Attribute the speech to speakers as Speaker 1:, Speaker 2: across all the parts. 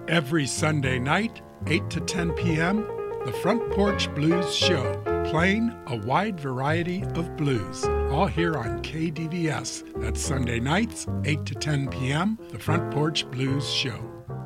Speaker 1: Every Sunday night, 8 to 10 p.m., the Front Porch Blues Show, playing a wide variety of blues, all here on KDVS. That's Sunday nights, 8 to 10 p.m., the Front Porch Blues Show.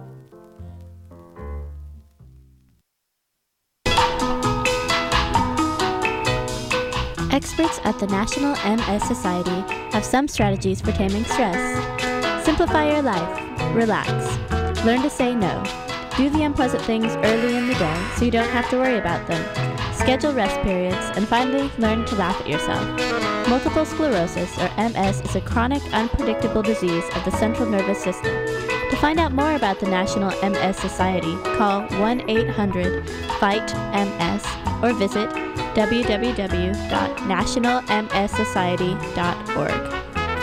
Speaker 2: Experts at the National MS Society have some strategies for taming stress. Simplify your life. Relax. Learn to say no. Do the unpleasant things early in the day so you don't have to worry about them. Schedule rest periods, and finally, learn to laugh at yourself. Multiple sclerosis, or MS, is a chronic, unpredictable disease of the central nervous system. To find out more about the National MS Society, call 1-800-FIGHT-MS or visit www.nationalmssociety.org.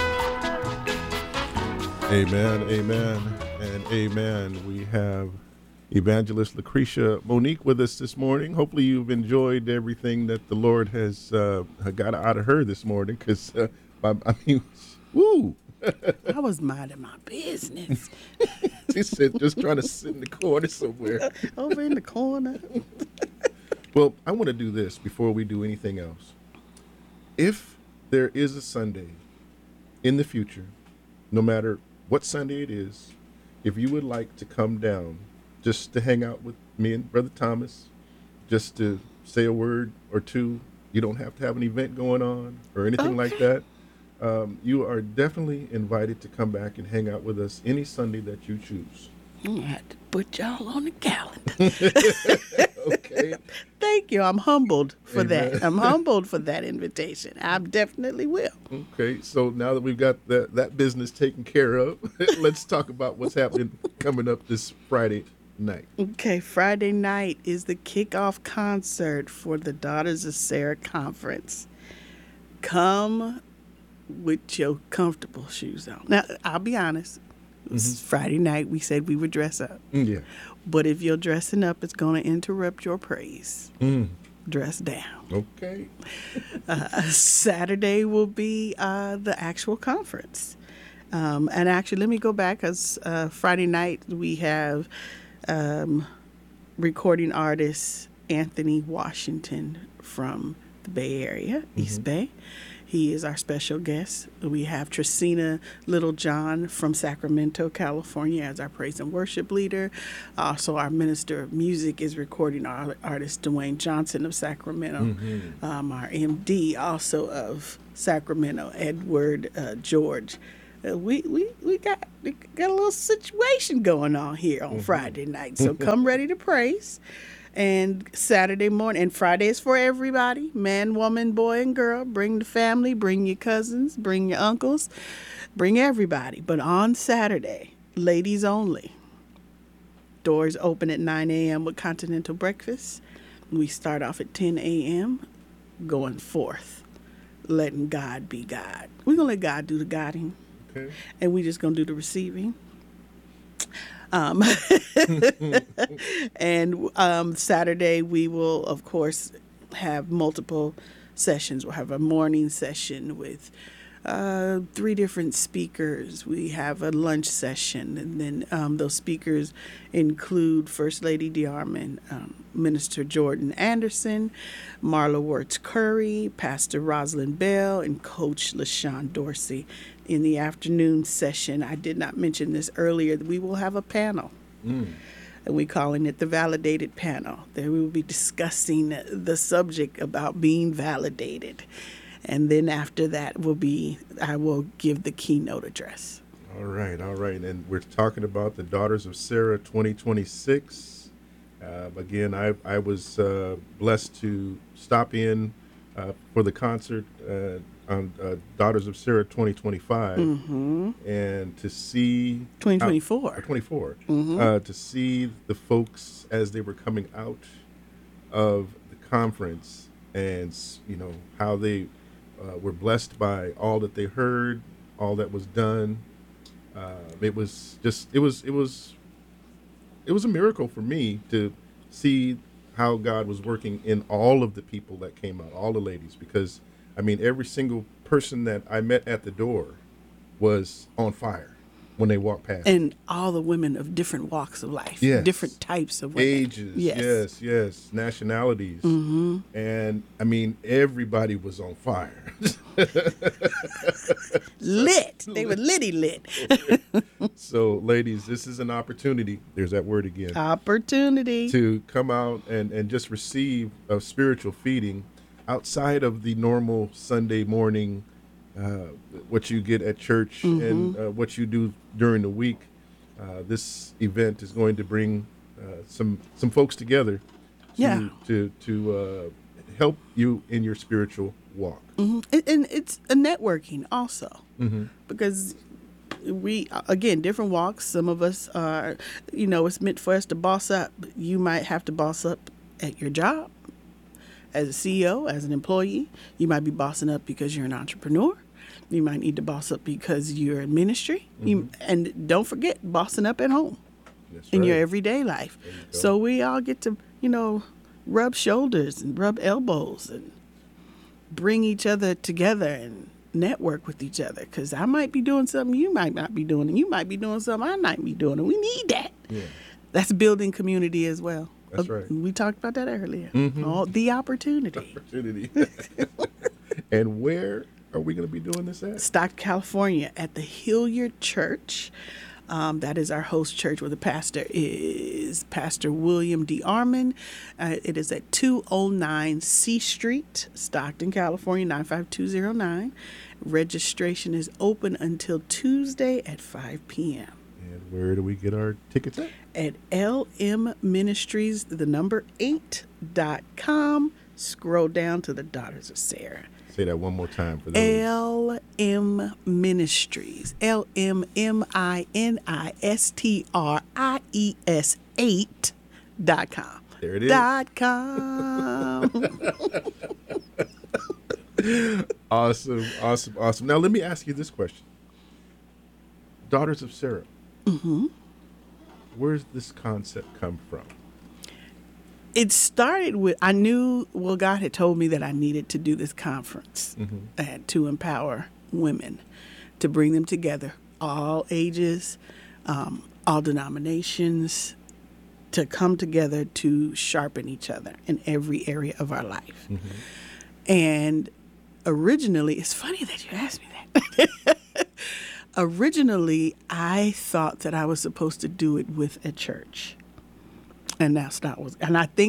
Speaker 3: Amen, amen, and amen. We have Evangelist Lucretia Monique with us this morning. Hopefully you've enjoyed everything that the Lord has got out of her this morning, because, woo!
Speaker 4: I was minding my business.
Speaker 3: She said just trying to sit in the corner somewhere.
Speaker 4: Over in the corner.
Speaker 3: Well, I want to do this before we do anything else. If there is a Sunday in the future, no matter what Sunday it is, if you would like to come down just to hang out with me and Brother Thomas, just to say a word or two, you don't have to have an event going on or anything like that. You are definitely invited to come back and hang out with us any Sunday that you choose.
Speaker 4: I'm going to have to put y'all on the calendar.
Speaker 3: Okay.
Speaker 4: Thank you. I'm humbled for
Speaker 3: Amen.
Speaker 4: that. I'm humbled for that invitation. I definitely will.
Speaker 3: Okay, so now that we've got that business taken care of, let's talk about what's happening coming up this Friday night.
Speaker 4: Okay, Friday night is the kickoff concert for the Daughters of Sarah Conference. Come with your comfortable shoes on. Now, I'll be honest. It's Friday night. We said we would dress up.
Speaker 3: Yeah.
Speaker 4: But if you're dressing up, it's going to interrupt your praise. Dress down.
Speaker 3: Okay.
Speaker 4: Saturday will be the actual conference. And actually, let me go back, because Friday night we have recording artist Anthony Washington from the Bay Area, East Bay. He is our special guest. We have Tracina Littlejohn from Sacramento, California as our praise and worship leader. Also, our minister of music is recording artist Dwayne Johnson of Sacramento. Our MD also of Sacramento, Edward George. We got a little situation going on here on Friday night. So come ready to praise. And Saturday morning, and Friday is for everybody, man, woman, boy, and girl. Bring the family, bring your cousins, bring your uncles, bring everybody. But on Saturday, ladies only. Doors open at 9 a.m. with continental breakfast. We start off at 10 a.m. going forth, letting God be God. We're going to let God do the guiding,
Speaker 3: Okay.
Speaker 4: and we just going to do the receiving. And Saturday we will, of course, have multiple sessions. We'll have a morning session with 3 different speakers. We have a lunch session, and then those speakers include First Lady DeArmond, Minister Jordan Anderson, Marla Wirtz Curry, Pastor Rosalind Bell, and Coach LaShawn Dorsey. In the afternoon session, I did not mention this earlier, we will have a panel. And we're calling it the Validated Panel. There we will be discussing the subject about being validated. And then after that I will give the keynote address.
Speaker 3: All right. And we're talking about the Daughters of Sarah 2026. Again, I was blessed to stop in for the concert on Daughters of Sarah 2025, and to see
Speaker 4: 2024,
Speaker 3: 24, to see the folks as they were coming out of the conference, and how they were blessed by all that they heard, all that was done. It was a miracle for me to see how God was working in all of the people that came out, all the ladies, because every single person that I met at the door was on fire. when they walk past.
Speaker 4: And all the women of different walks of life,
Speaker 3: Yes.
Speaker 4: different types of women.
Speaker 3: Ages, yes, nationalities. And I mean, everybody was on fire.
Speaker 4: Lit. They were litty lit.
Speaker 3: So, ladies, this is an opportunity. There's that word again.
Speaker 4: Opportunity.
Speaker 3: To come out and just receive a spiritual feeding outside of the normal Sunday morning, what you get at church and what you do during the week. This event is going to bring some folks together to help you in your spiritual walk.
Speaker 4: And it's a networking also, because we, again, different walks. Some of us are, it's meant for us to boss up. You might have to boss up at your job as a CEO, as an employee. You might be bossing up because you're an entrepreneur. You might need to boss up because you're in ministry. And don't forget, bossing up at home.
Speaker 3: That's
Speaker 4: in
Speaker 3: right.
Speaker 4: your everyday life. So we all get to, rub shoulders and rub elbows and bring each other together and network with each other. Because I might be doing something you might not be doing, and you might be doing something I might be doing, and we need that.
Speaker 3: Yeah.
Speaker 4: That's building community as well.
Speaker 3: That's right.
Speaker 4: We talked about that earlier. All the opportunity.
Speaker 3: And where are we going to be doing this at?
Speaker 4: Stockton, California, at the Hilliard Church. That is our host church, where the pastor is Pastor William D. Armon. It is at 209 C Street, Stockton, California, 95209. Registration is open until Tuesday at 5 p.m.
Speaker 3: And where do we get our tickets at?
Speaker 4: At LM Ministries, the number 8.com. Scroll down to the Daughters of Sarah.
Speaker 3: Say that one more time for those.
Speaker 4: LM Ministries. LMMINISTRIES 8.com.
Speaker 3: There it is.
Speaker 4: .com.
Speaker 3: Awesome. Now, let me ask you this question. Daughters of Sarah. Where's this concept come from?
Speaker 4: It started with, God had told me that I needed to do this conference to empower women, to bring them together, all ages, all denominations, to come together to sharpen each other in every area of our life. And originally, it's funny that you asked me that. Originally, I thought that I was supposed to do it with a church. And that's not what, and I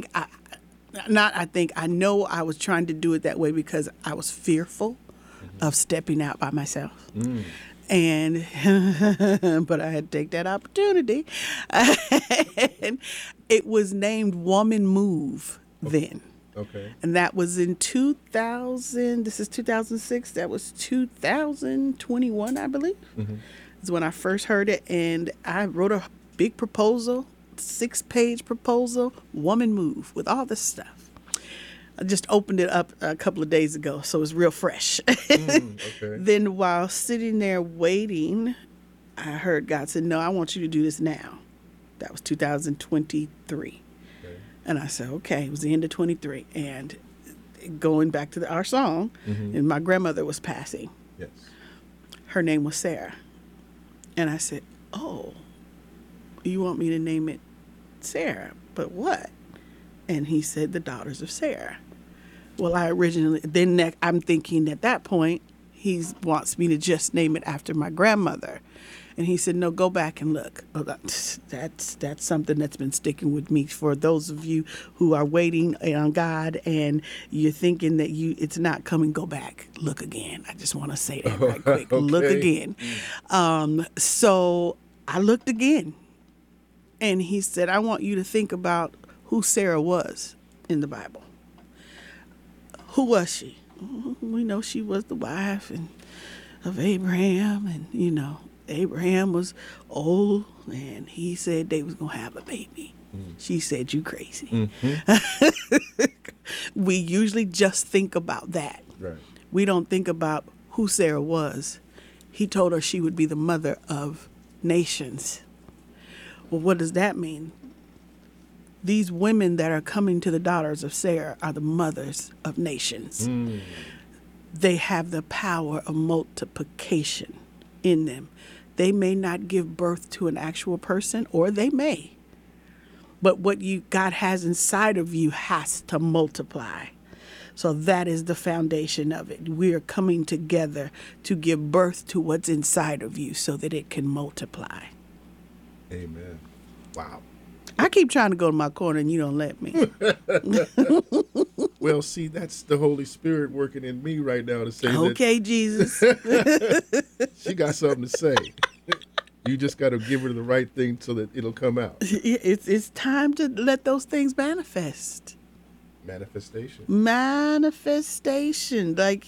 Speaker 4: know I was trying to do it that way because I was fearful of stepping out by myself. And, but I had to take that opportunity. And it was named Woman Move then.
Speaker 3: Okay.
Speaker 4: And that was in 2000, this is 2006, that was 2021, I believe, is when I first heard it. And I wrote a big proposal, 6-page proposal, Woman Move, with all this stuff. I just opened it up a couple of days ago, so it's real fresh.
Speaker 3: Okay.
Speaker 4: Then while sitting there waiting, I heard God said, no, I want you to do this now. That was 2023.
Speaker 3: Okay.
Speaker 4: And I said, okay. It was the end of 23. And going back to our song, and my grandmother was passing.
Speaker 3: Yes.
Speaker 4: Her name was Sarah. And I said, oh, you want me to name it Sarah, but what? And he said, the Daughters of Sarah. Well, I'm thinking at that point, he wants me to just name it after my grandmother. And he said, no, go back and look. Oh, that's something that's been sticking with me. For those of you who are waiting on God and you're thinking that it's not coming, go back, look again. I just want to say that right quick.
Speaker 3: Okay.
Speaker 4: Look again. So I looked again. And he said, I want you to think about who Sarah was in the Bible. Who was she? We know she was the wife of Abraham. And, Abraham was old, and he said they was going to have a baby. She said, you crazy. We usually just think about that.
Speaker 3: Right.
Speaker 4: We don't think about who Sarah was. He told her she would be the mother of nations. Well, what does that mean? These women that are coming to the Daughters of Sarah are the mothers of nations. They have the power of multiplication in them They may not give birth to an actual person, or they may. But what God has inside of you has to multiply. So that is the foundation of it. We are coming together to give birth to what's inside of you so that it can multiply.
Speaker 3: Amen. Wow.
Speaker 4: I keep trying to go to my corner and you don't let me.
Speaker 3: Well, see, that's the Holy Spirit working in me right now to say
Speaker 4: okay, Jesus.
Speaker 3: she got something to say. You just got to give her the right thing so that it'll come out.
Speaker 4: It's time to let those things manifest. Manifestation. Like,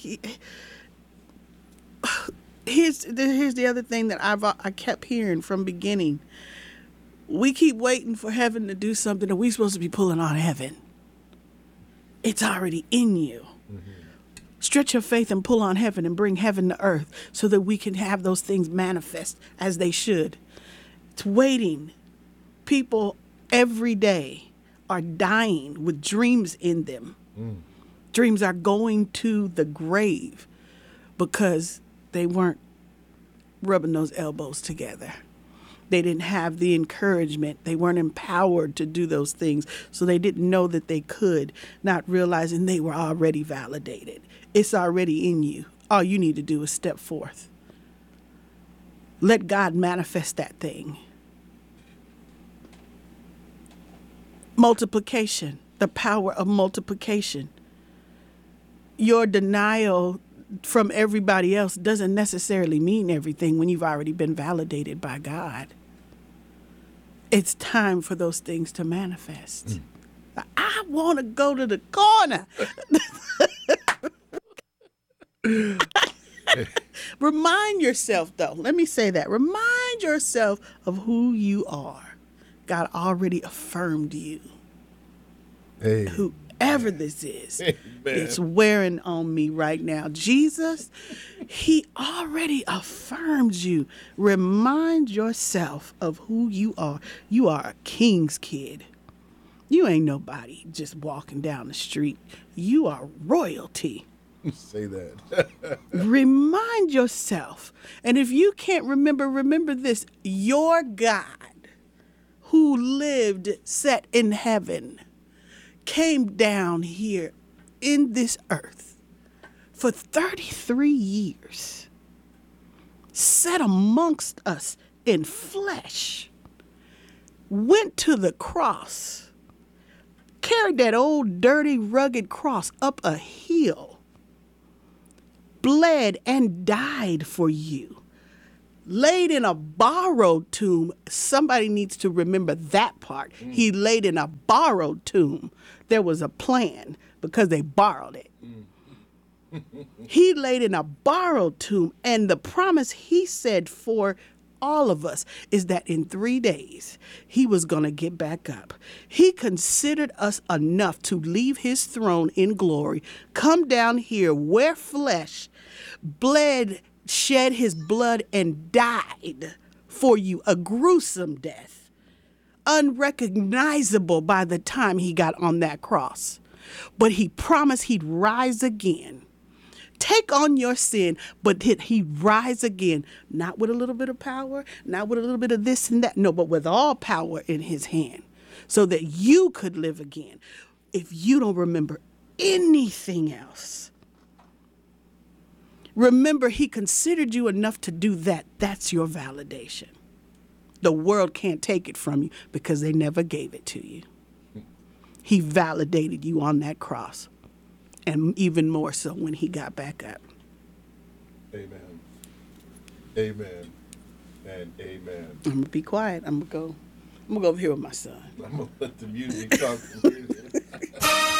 Speaker 4: here's the other thing that I kept hearing from beginning. We keep waiting for heaven to do something, and we're supposed to be pulling on heaven. It's already in you. Mm-hmm. Stretch your faith and pull on heaven and bring heaven to earth so that we can have those things manifest as they should. It's waiting. People every day are dying with dreams in them. Dreams are going to the grave because they weren't rubbing those elbows together. They didn't have the encouragement. They weren't empowered to do those things. So they didn't know that they could, not realizing they were already validated. It's already in you. All you need to do is step forth. Let God manifest that thing. Multiplication, the power of multiplication. Your denial from everybody else doesn't necessarily mean everything when you've already been validated by God. It's time for those things to manifest. I want to go to the corner. Remind yourself, though. Let me say that. Remind yourself of who you are. God already affirmed you.
Speaker 3: Hey.
Speaker 4: Whoever this is, it's wearing on me right now. Jesus, he already affirmed you. Remind yourself of who you are. You are a king's kid. You ain't nobody just walking down the street. You are royalty.
Speaker 3: Say that.
Speaker 4: Remind yourself. And if you can't remember this. Your God, who lived set in heaven, came down here in this earth for 33 years, sat amongst us in flesh, went to the cross, carried that old dirty rugged cross up a hill, bled and died for you, laid in a borrowed tomb. Somebody needs to remember that part. He laid in a borrowed tomb. There was a plan because they borrowed it. He laid in a borrowed tomb, and the promise he said for all of us is that in 3 days he was going to get back up. He considered us enough to leave his throne in glory, come down here, wear flesh, bled, shed his blood, and died for you, a gruesome death, unrecognizable by the time he got on that cross. But he promised he'd rise again. Take on your sin, but he'd rise again, not with a little bit of power, not with a little bit of this and that, no, but with all power in his hand, so that you could live again. If you don't remember anything else, remember he considered you enough to do that. That's your validation. The world can't take it from you because they never gave it to you. He validated you on that cross. And even more so when he got back up.
Speaker 3: Amen. Amen. And amen.
Speaker 4: I'm going to be quiet. I'm going to go over here with my son.
Speaker 3: I'm going to let the music come.